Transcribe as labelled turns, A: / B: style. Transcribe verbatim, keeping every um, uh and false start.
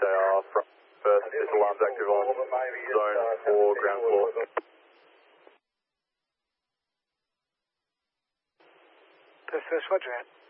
A: They are from first. It's alarms active on zone four, ground floor.
B: First, first, roger.